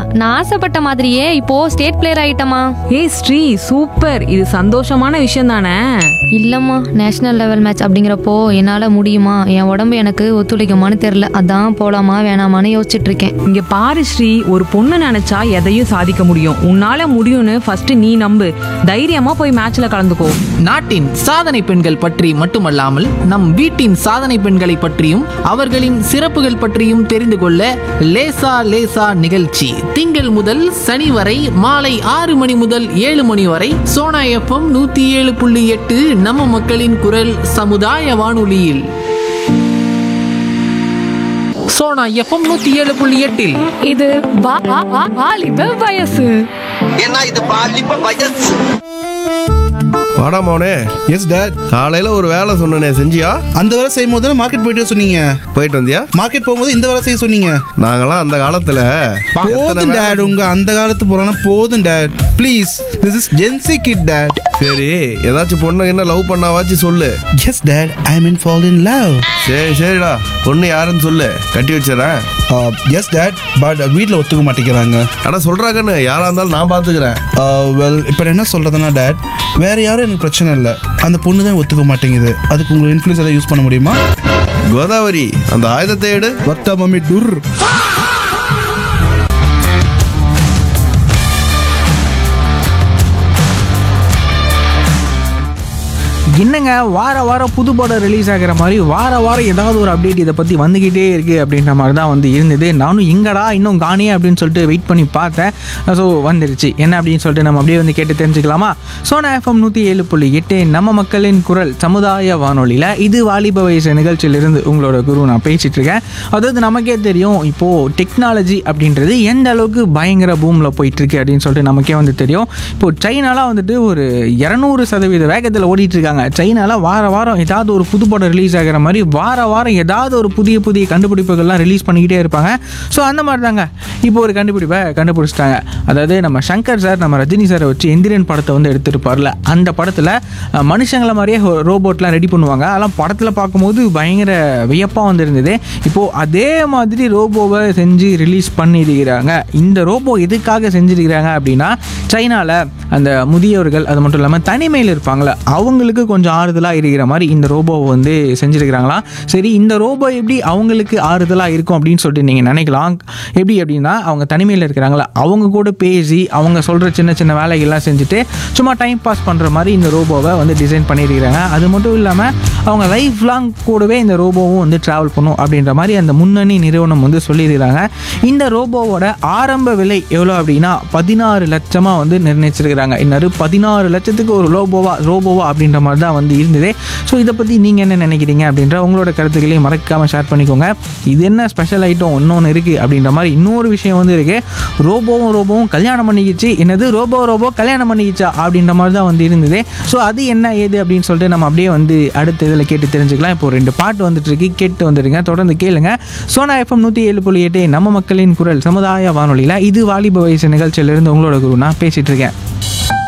நான் ஆசைப்பட்ட மாதிரியே இப்போ ஸ்டேட் பிளேயர் ஆயிட்டமா. ஏய் ஸ்ரீ, சூப்பர். இது சந்தோஷமான விஷயம் தானே? இல்லம்மா, நேஷனல் லெவல் மேட்ச் அப்படிங்கிறப்போ என்னால முடியுமா, என் உடம்பு எனக்கு ஒத்துழைக்குமான்னு தெரியல. அதான் போலாமா வேணாமான்னு யோசிச்சுட்டு இருக்கேன். இங்க பாரு ஸ்ரீ, ஒரு பொண்ணு நினைச்சா எதையும் சாதிக்க முடியும். உன்னால முடியும்னு ஃபர்ஸ்ட் நீ நம்பு. தைரியமா போய் மேட்ச்ல கலந்துக்கோ. நாட்டின் சாதனை பெண்கள் பற்றி மட்டுமல்லாமல் நம் வீட்டின் சாதனை பெண்களை பற்றியும் அவர்களின் சிறப்புகள் பற்றியும் தெரிந்து கொள்ள லேசா லேசா நிகழ்ச்சி திங்கள் முதல் சனி வரை மாலை 6 மணி முதல் 7 மணி வரை சோனா FM 107.8 நம்ம மக்களின் குரல் சமுதாய வானொலியில். சோனா FM 107.8 இது வாலிப வயசு. ஏன்னா இது பாலிப்ப வயசு. வாடா மோனே. S dot. காலையில ஒரு வேலை சொன்னனே, செஞ்சியா? அந்த வேலை செய்யும் போது மார்க்கெட் போயிட்டு சொன்னீங்க. போயிட்டு வந்தியா? மார்க்கெட் போகும்போது இந்த வேலை செய்ய சொன்னீங்க. நாங்களாம் அந்த காலத்துல போதும் டாட், உங்க அந்த காலத்து போறானா போதும் dot. Please, this is gen Z kit dot. சரி, ஏதாச்சும் பொண்ணு என்ன லவ் பண்ணாவாச்சு சொல்லு. S dot, I mean fall in love. சரிடா, பொண்ணு யாருன்னு சொல்லு, கட்டி வச்சிடறேன். எஸ் டாட், பட் வீட்டில் ஒத்துக்க மாட்டேங்கிறாங்க. ஆனா சொல்றாங்கன்னு, யாரா இருந்தாலும் நான் பாத்துக்கிறேன். வெல், இப்போ என்ன சொல்றதுன்னா டாட், வேற யாரும் எனக்கு பிரச்சனை இல்லை, அந்த பொண்ணு தான் ஒத்துக்க மாட்டேங்குது. அதுக்கு உங்களை இன்ஃப்ளூயன்ஸ் எதாவது யூஸ் பண்ண முடியுமா? கோதாவரி, அந்த ஆயுதத்தை எடு. வர்த்தா மம்மி டுர். என்னங்க வார வாரம் புது படம் ரிலீஸ் ஆகிற மாதிரி வார வாரம் ஏதாவது ஒரு அப்டேட் இதை பற்றி வந்துக்கிட்டே இருக்குது அப்படின்ற மாதிரி தான் வந்து இருந்தது. நானும் எங்கடா இன்னும் காணியே அப்படின்னு சொல்லிட்டு வெயிட் பண்ணி பார்த்தேன். ஸோ வந்துருச்சு. என்ன அப்படின்னு சொல்லிட்டு நம்ம அப்படியே வந்து கேட்டு தெரிஞ்சுக்கலாமா? சோனா FM 107.8 நம்ம மக்களின் குரல் சமுதாய வானொலியில் இது வாலிப வயசு நிகழ்ச்சியிலிருந்து உங்களோட குரு நான் பேசிகிட்டு இருக்கேன். அதாவது நமக்கே தெரியும், இப்போது டெக்னாலஜி அப்படின்றது எந்த அளவுக்கு பயங்கர பூமில் போயிட்டுருக்கு அப்படின்னு சொல்லிட்டு நமக்கே வந்து தெரியும். இப்போது சைனாலாம் வந்துட்டு ஒரு 200% வேகத்தில் ஓடிட்டுருக்காங்க. சைனால வார வாரம் ஏதாவது ஒரு புது படம் ரிலீஸ் ஆகிற மாதிரி வார வாரம் ஏதாவது ஒரு புதிய புதிய கண்டுபிடிப்புகள்லாம் ரிலீஸ் பண்ணிக்கிட்டே இருப்பாங்க. ஸோ அந்த மாதிரி தாங்க இப்போ ஒரு கண்டுபிடிப்பை கண்டுபிடிச்சிட்டாங்க. அதாவது நம்ம சங்கர் சார் நம்ம ரஜினி சாரை வச்சு எந்திரன் படத்தை வந்து எடுத்துருப்பார்ல, அந்த படத்தில் மனுஷங்களை மாதிரியே ரோபோட்லாம் ரெடி பண்ணுவாங்க. அதெல்லாம் படத்தில் பார்க்கும்போது பயங்கர வியப்பாக வந்து இருந்தது. இப்போது அதே மாதிரி ரோபோவை செஞ்சு ரிலீஸ் பண்ணியிருக்கிறாங்க. இந்த ரோபோ எதுக்காக செஞ்சுருக்கிறாங்க அப்படின்னா, சைனாவில் அந்த முதியவர்கள் அது மட்டும் இல்லாமல் தனிமையில் இருப்பாங்களே அவங்களுக்கு கொஞ்சம் ஆறுதலாக இருக்கிற மாதிரி இந்த ரோபோவை வந்து செஞ்சுருக்கிறாங்களாம். சரி, இந்த ரோபோ எப்படி அவங்களுக்கு ஆறுதலாக இருக்கும் அப்படின்னு சொல்லிட்டு நீங்கள் நினைக்கலாம். எப்படி அப்படின்னா, அவங்க தனிமையில் இருக்கிறாங்களா, அவங்க கூட பேசி அவங்க சொல்கிற சின்ன சின்ன வேலைகள்லாம் செஞ்சுட்டு சும்மா டைம் பாஸ் பண்ணுற மாதிரி இந்த ரோபோவை வந்து டிசைன் பண்ணியிருக்கிறாங்க. அது மட்டும் இல்லாமல் அவங்க லைஃப் லாங் கூடவே இந்த ரோபோவும் வந்து ட்ராவல் பண்ணும் அப்படின்ற மாதிரி அந்த முன்னணி நிறுவனம் வந்து சொல்லியிருக்கிறாங்க. இந்த ரோபோவோட ஆரம்ப விலை எவ்வளோ அப்படின்னா 16 லட்சமாக வந்து நிர்ணயிச்சிருக்கிறாங்க. இன்னும் 16 லட்சத்துக்கு ஒரு ரோபோவா அப்படின்ற மாதிரி தான் வந்து இருந்தது. ஸோ இதை பற்றி நீங்கள் என்ன நினைக்கிறீங்க அப்படின்ற உங்களோட கருத்துக்களையும் மறக்காமல் ஷேர் பண்ணிக்கோங்க. இது என்ன ஸ்பெஷல் ஐட்டம் இன்னொன்று இருக்குது அப்படின்ற மாதிரி இன்னொரு விஷயம் வந்து இருக்குது. ரோபோவும் கல்யாணம் பண்ணிக்கிச்சு. என்னது ரோபோ கல்யாணம் பண்ணிக்கிச்சா அப்படின்ற மாதிரி தான் வந்து இருந்தது. ஸோ அது என்ன ஏது அப்படின்னு சொல்லிட்டு நம்ம அப்படியே வந்து அடுத்த இதில் கேட்டு தெரிஞ்சுக்கலாம். இப்போ 2 பாட்டு வந்துட்டு இருக்கு, கேட்டு வந்துடுங்க, தொடர்ந்து கேளுங்க. சோனா FM 107.8 நம்ம மக்களின் குரல் சமுதாய வானொலியில் இது வாலிப வயசு நிகழ்ச்சியிலிருந்து உங்களோட குரு நான் பேசிகிட்டு இருக்கேன்.